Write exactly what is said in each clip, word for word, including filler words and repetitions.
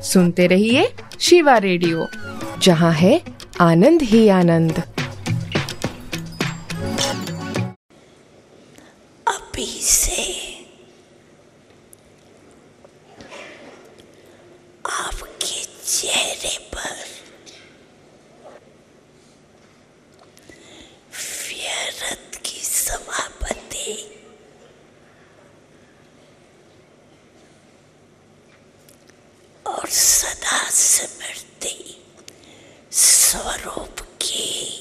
सुनते रहिए शिवा रेडियो, जहाँ है आनंद ही आनंद। अभी से आपके चेहरे पर व्यर्थ की समापति और सदा सिमरती स्वरूप की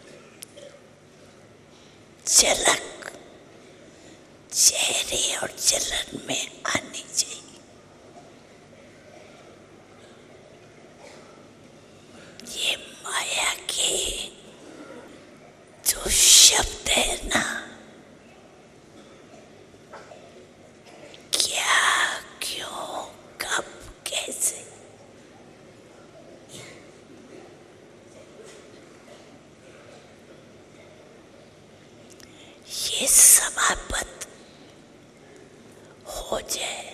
झलक चेहरे और चलन में आनी चाहिए। ये माया के जो शब्द है ना, क्या, क्यों, कब, कैसे, ये समाप्त हो जाए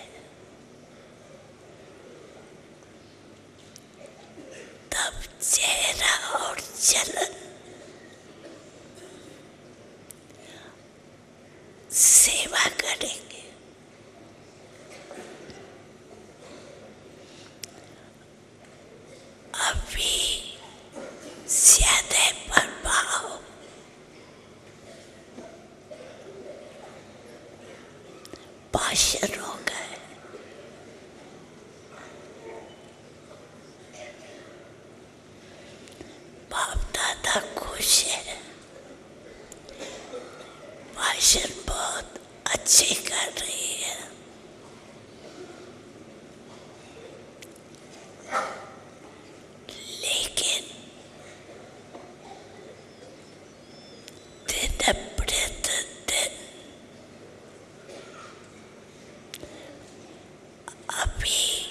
तब चेहरा और चलन सेवा करेंगे। अभी ज्यादा प्रभाव भाषण हो गए। बाप दादा खुश है, भाषण बहुत अच्छे कर रही है। लेकिन दिन प्रतिदिन अभी